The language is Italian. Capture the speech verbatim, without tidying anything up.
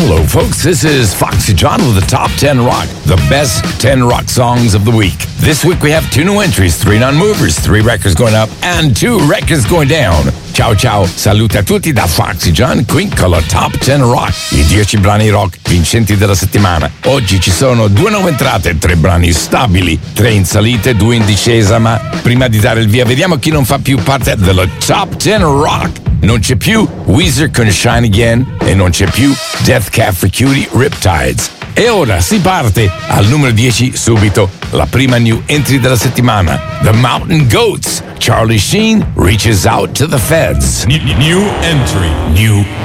Hello, folks. This is Foxy John with the Top ten Rock, the best ten rock songs of the week. This week we have two new entries, three non-movers, three records going up, and two records going down. Ciao ciao, saluti a tutti da Foxy John, qui con la Top ten Rock, i dieci brani rock vincenti della settimana. Oggi ci sono due nuove entrate, tre brani stabili, tre in salita e due in discesa, ma prima di dare il via vediamo chi non fa più parte della Top ten Rock. Non c'è più Weezer con Shine Again e non c'è più Death Cab for Cutie Riptides. E ora si parte al numero dieci subito, la prima new entry della settimana. The Mountain Goats, Charlie Sheen reaches out to the feds. New entry. New